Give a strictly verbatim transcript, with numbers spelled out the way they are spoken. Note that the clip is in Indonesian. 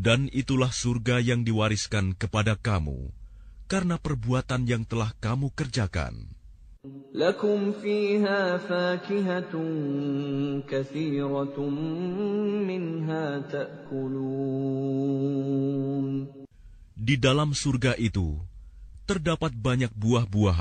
Dan itulah surga yang diwariskan kepada kamu karena perbuatan yang telah kamu kerjakan. لكم فيها فاكهة كثيرة منها تأكلون. Di dalam surga itu terdapat banyak buah-buahan